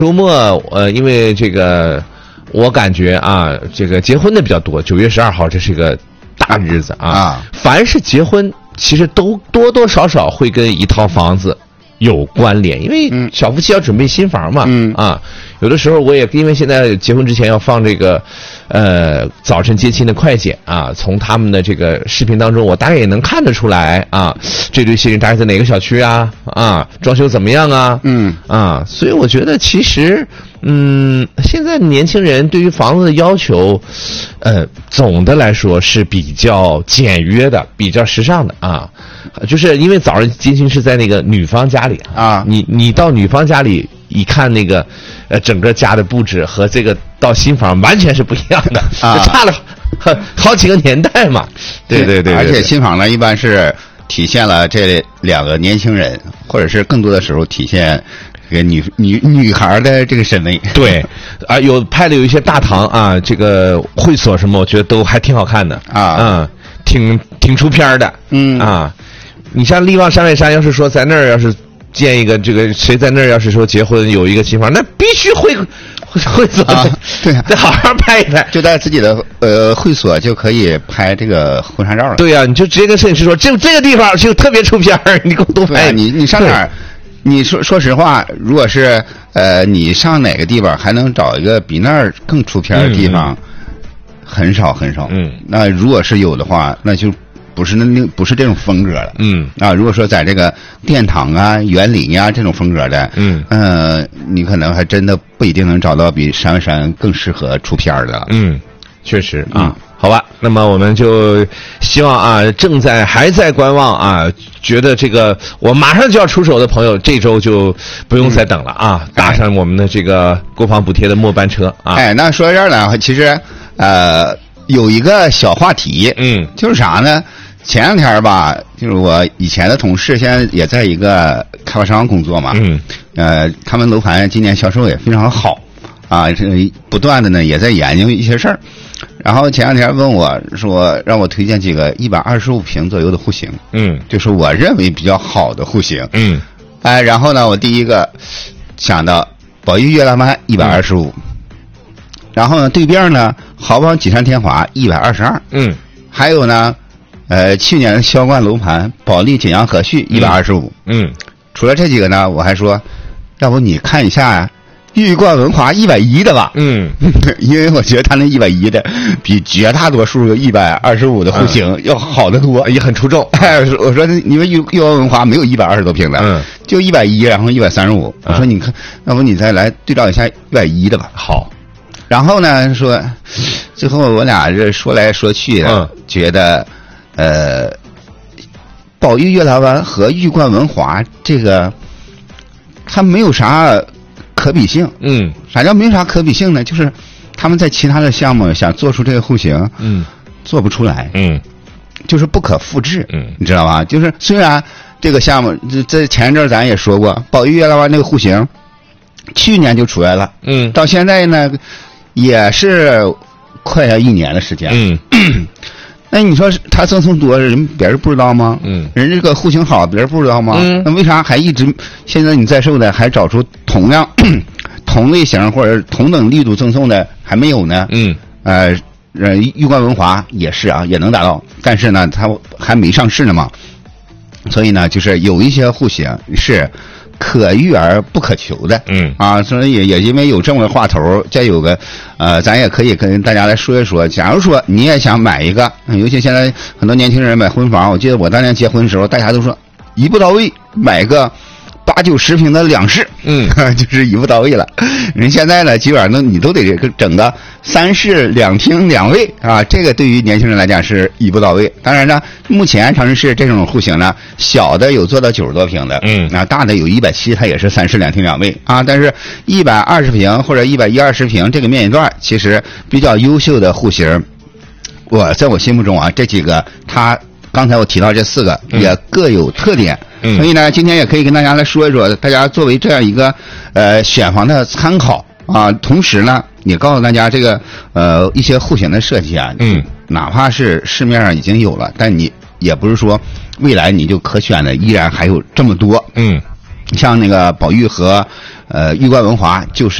周末因为这个我感觉啊，这个结婚的比较多，9月12号这是一个大日子啊。凡是结婚，其实都多多少少会跟一套房子有关联，因为小夫妻要准备新房嘛。有的时候我也因为现在结婚之前要放这个早晨接亲的快剪啊，从他们的这个视频当中，我大概也能看得出来啊，这对新人大概在哪个小区啊，装修怎么样啊，所以我觉得其实现在年轻人对于房子的要求总的来说是比较简约的，比较时尚的啊。就是因为早上接亲是在那个女方家里啊，你到女方家里一看那个整个家的布置和这个到新房完全是不一样的啊，差了好几个年代嘛。对， 而且新房呢一般是体现了这两个年轻人，或者是更多的时候体现这个女孩的这个审美。 对，拍的有一些大堂啊，这个会所什么，我觉得都还挺好看的啊，挺出片的。你像力旺山外山，要是说在那儿要是建一个这个谁在那儿要是说结婚有一个新房，那必须会所对， 得好好拍一拍， 就在自己的会所就可以拍这个婚纱照了。 对呀，你就直接跟摄影师说，这个地方就特别出片儿，你给我多拍。 你上哪儿？你说实话，如果是你上哪个地方还能找一个比那儿更出片的地方，很少很少。那如果是有的话，那就不是这种风格了。如果说在这个殿堂啊、园林啊这种风格的，你可能还真的不一定能找到比山外山更适合出片的了。 确实啊。好吧，那么我们就希望啊，还在观望啊，觉得这个我马上就要出手的朋友，这周就不用再等了啊，搭上我们的这个国防补贴的末班车啊。 那说到这儿呢，其实有一个小话题，就是啥呢？前两天吧，就是我以前的同事，现在也在一个开发商工作嘛，他们楼盘今年销售也非常好啊，不断的呢也在研究一些事儿。然后前两天问我说，让我推荐几个125平左右的户型，就是我认为比较好的户型，然后呢，我第一个想到宝玉月兰湾125，然后呢对面呢豪邦济山天华122，还有呢去年的销冠楼盘保利景阳和煦125，除了这几个呢，我还说，要不你看一下玉冠文华110的吧，因为我觉得他那110的比绝大多数125的户型要好得多， 也很出众。 我说因为玉冠文华没有120多平的，就110，然后135。我说你看，要不你再来对照一下110的吧。 好。 然后呢说，最后我俩这说来说去的，觉得宝玉月兰湾和玉冠文华这个它没有啥可比性。啥叫没啥可比性呢？就是他们在其他的项目想做出这个户型，做不出来，就是不可复制，你知道吧？就是虽然这个项目在前一阵咱也说过，宝玉月兰湾那个户型去年就出来了，到现在呢也是快要1年的时间，那你说他赠送多，别人不知道吗？人这个户型好，别人不知道吗？那为啥还一直现在你在售的还找出同样同类型或者同等力度赠送的还没有呢？玉冠文华也是啊，也能达到，但是呢，它还没上市呢嘛，所以呢，就是有一些户型是可遇而不可求的，所以也因为有这么个话头，再有个咱也可以跟大家来说一说，假如说你也想买一个，尤其现在很多年轻人买婚房，我记得我当年结婚的时候，大家都说一步到位，买个8、9、10平的两室，就是一步到位了。人现在呢，基本上你都得整个3室2厅2卫啊，这个对于年轻人来讲是一步到位。当然呢，目前长春市这种户型呢，小的有做到90多平的，大的有170，它也是3室2厅2卫啊。但是120平或者120平这个面积段，其实比较优秀的户型，在我心目中啊，这几个它刚才我提到这4个也各有特点。所以呢，今天也可以跟大家来说一说，大家作为这样一个选房的参考啊，同时呢，也告诉大家这个一些户型的设计啊，哪怕是市面上已经有了，但你也不是说未来你就可选的依然还有这么多。 像那个宝玉和玉冠文华就是